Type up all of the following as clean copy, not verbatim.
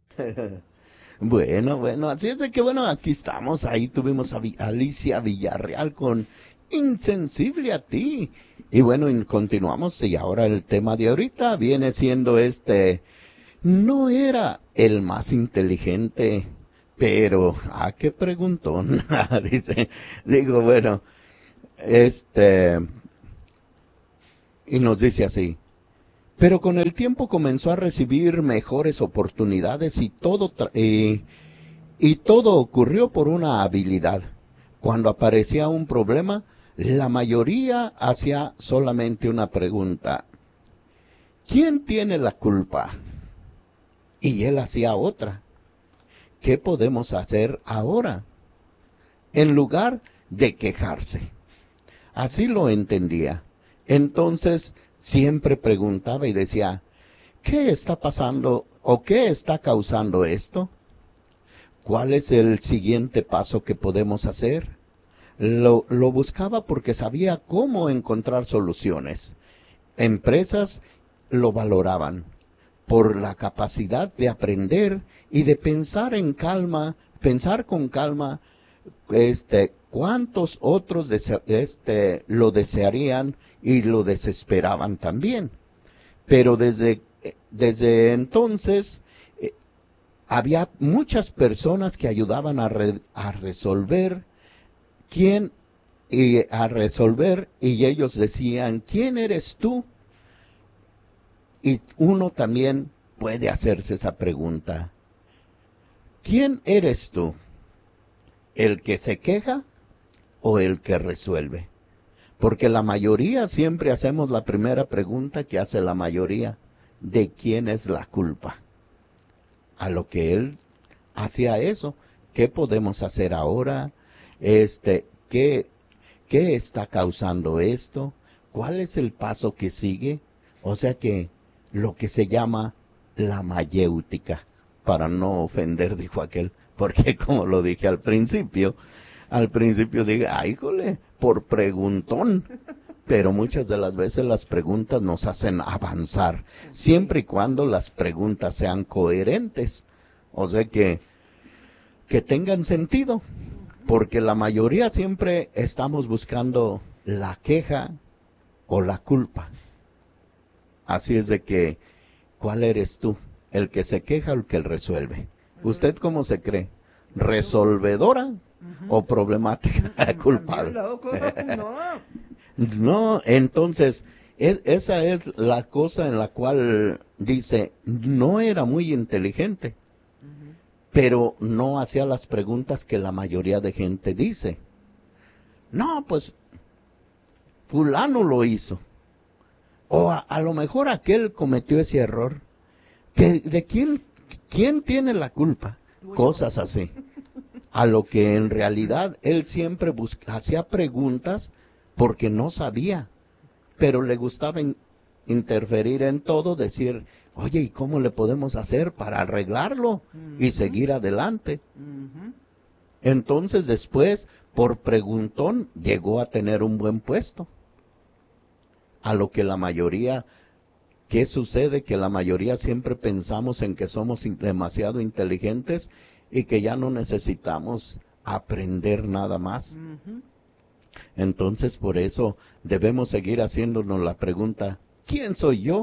Bueno, bueno, así es de que bueno, aquí estamos, ahí tuvimos a Alicia Villarreal con Insensible a ti. Y bueno, y continuamos y ahora el tema de ahorita viene siendo no era el más inteligente, pero, qué preguntón, dice, digo, bueno, este, y nos dice así, pero con el tiempo comenzó a recibir mejores oportunidades y todo ocurrió por una habilidad. Cuando aparecía un problema, la mayoría hacía solamente una pregunta. ¿Quién tiene la culpa? Y él hacía otra. ¿Qué podemos hacer ahora? En lugar de quejarse. Así lo entendía. Entonces siempre preguntaba y decía, ¿qué está pasando o qué está causando esto? ¿Cuál es el siguiente paso que podemos hacer? Lo buscaba porque sabía cómo encontrar soluciones. Empresas lo valoraban por la capacidad de aprender y de pensar con calma, cuántos otros lo desearían y lo desesperaban también. Pero desde entonces había muchas personas que ayudaban a resolver quién y a resolver y ellos decían, ¿quién eres tú? Y uno también puede hacerse esa pregunta. ¿Quién eres tú? ¿El que se queja o el que resuelve? Porque la mayoría siempre hacemos la primera pregunta que hace la mayoría. ¿De quién es la culpa? A lo que él hacía eso. ¿Qué podemos hacer ahora? ¿Qué está causando esto? ¿Cuál es el paso que sigue? O sea que lo que se llama la mayéutica, para no ofender, dijo aquel, porque como lo dije al principio dije, ay, jole, por preguntón. Pero muchas de las veces las preguntas nos hacen avanzar, siempre y cuando las preguntas sean coherentes. O sea que tengan sentido, porque la mayoría siempre estamos buscando la queja o la culpa. Así es de que, ¿cuál eres tú? ¿El que se queja o el que resuelve? ¿Usted cómo se cree? ¿Resolvedora o problemática? Culpable. Loco, no. No, entonces, esa es la cosa en la cual dice, no era muy inteligente, pero no hacía las preguntas que la mayoría de gente dice. No, pues, fulano lo hizo. O a lo mejor aquel cometió ese error. ¿De quién tiene la culpa? Cosas así. A lo que en realidad él siempre hacía preguntas porque no sabía, pero le gustaba interferir en todo, decir, oye, ¿y cómo le podemos hacer para arreglarlo y seguir adelante? Entonces después, por preguntón, llegó a tener un buen puesto. A lo que la mayoría, ¿qué sucede? Que la mayoría siempre pensamos en que somos demasiado inteligentes y que ya no necesitamos aprender nada más. Entonces por eso debemos seguir haciéndonos la pregunta, ¿quién soy yo?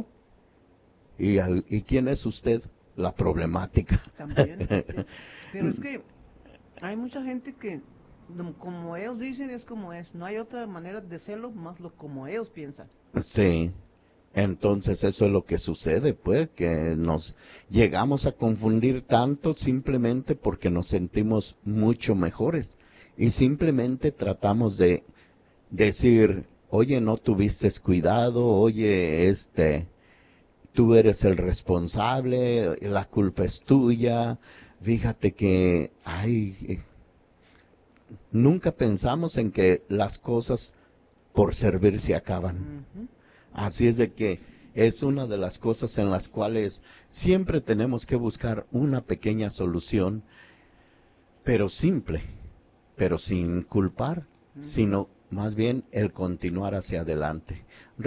¿Y quién es usted? La problemática. También. Pero es que hay mucha gente que, como ellos dicen, es como es. No hay otra manera de serlo más lo como ellos piensan. Sí. Entonces eso es lo que sucede, pues, que nos llegamos a confundir tanto simplemente porque nos sentimos mucho mejores y simplemente tratamos de decir, oye, no tuviste cuidado, oye, tú eres el responsable, la culpa es tuya, fíjate que, ay, nunca pensamos en que las cosas por servir se acaban. Así es de que es una de las cosas en las cuales siempre tenemos que buscar una pequeña solución, pero simple, pero sin culpar, sino más bien el continuar hacia adelante.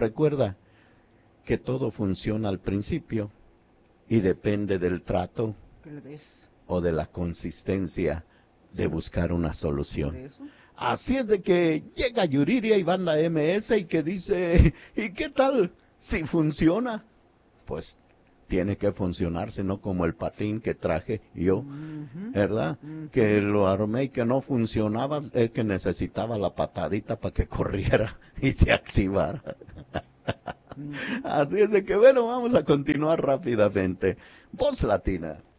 Recuerda que todo funciona al principio y depende del trato Que le des o de la consistencia de buscar una solución. por eso. Así es de que llega Yuriria y Banda MS y que dice, ¿y qué tal si funciona? Pues tiene que funcionar, sino como el patín que traje yo, ¿verdad? Que lo armé y que no funcionaba, es que necesitaba la patadita para que corriera y se activara. Así es de que, bueno, vamos a continuar rápidamente. Voz Latina.